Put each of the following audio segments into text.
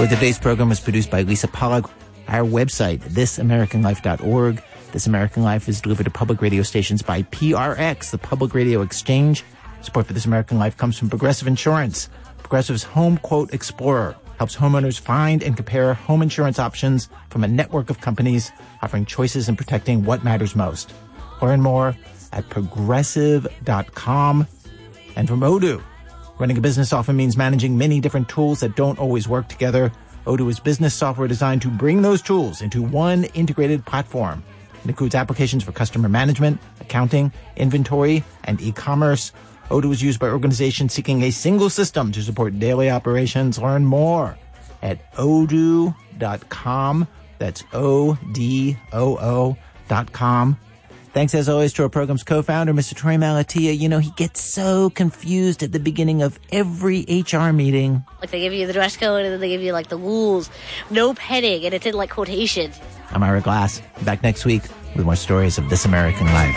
Today's program was produced by Lisa Pollack. Our website, thisamericanlife.org. This American Life is delivered to public radio stations by PRX, the Public Radio Exchange. Support for This American Life comes from Progressive Insurance. Progressive's Home Quote Explorer helps homeowners find and compare home insurance options from a network of companies offering choices and protecting what matters most. Learn more at progressive.com. And from Odoo. Running a business often means managing many different tools that don't always work together. Odoo is business software designed to bring those tools into one integrated platform. It includes applications for customer management, accounting, inventory, and e-commerce. Odoo is used by organizations seeking a single system to support daily operations. Learn more at odoo.com. That's ODOO.com. Thanks, as always, to our program's co-founder, Mr. Troy Malatia. You know, he gets so confused at the beginning of every HR meeting. Like, they give you the dress code, and then they give you, like, the rules. No petting, and it's in, like, quotations. I'm Ira Glass. Back next week with more stories of This American Life.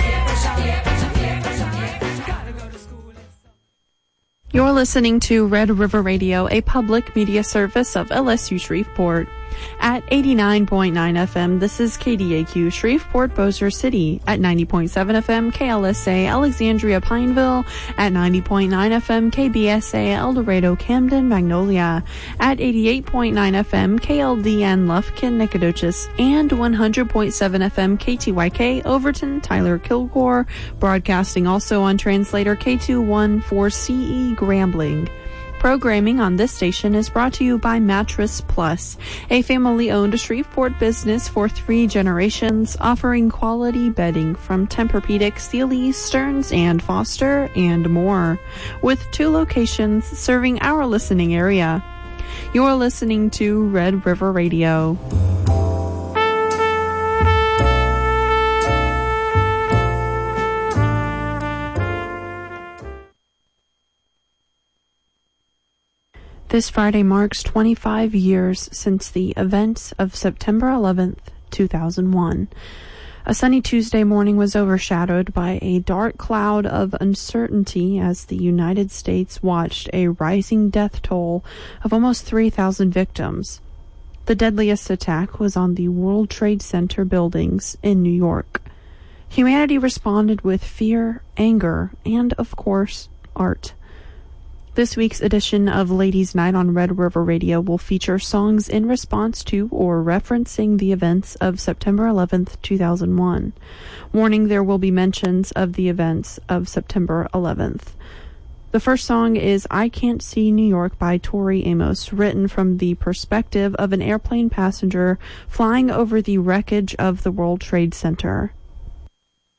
You're listening to Red River Radio, a public media service of LSU Shreveport. At 89.9 FM, this is KDAQ Shreveport Bossier City. At 90.7 FM, KLSA Alexandria Pineville. At 90.9 FM, KBSA El Dorado Camden Magnolia. At 88.9 FM, KLDN Lufkin Nacogdoches. And 100.7 FM, KTYK Overton Tyler Kilgore. Broadcasting also on translator K214CE Grambling. Programming on this station is brought to you by Mattress Plus, a family-owned Shreveport business for 3 generations, offering quality bedding from Tempur-Pedic, Sealy, Stearns, and Foster, and more, with 2 locations serving our listening area. You're listening to Red River Radio. This Friday marks 25 years since the events of September 11th, 2001. A sunny Tuesday morning was overshadowed by a dark cloud of uncertainty as the United States watched a rising death toll of almost 3,000 victims. The deadliest attack was on the World Trade Center buildings in New York. Humanity responded with fear, anger, and, of course, art. This week's edition of Ladies' Night on Red River Radio will feature songs in response to or referencing the events of September 11th, 2001. Warning, there will be mentions of the events of September 11th. The first song is I Can't See New York by Tori Amos, written from the perspective of an airplane passenger flying over the wreckage of the World Trade Center.